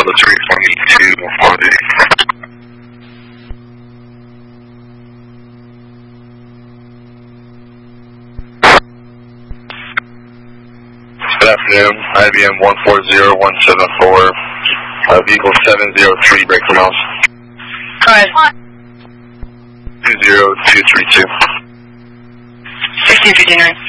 military for me to Monday. Good afternoon, IBM 140174, vehicle 703, break for miles. Go ahead. 20232. 1659.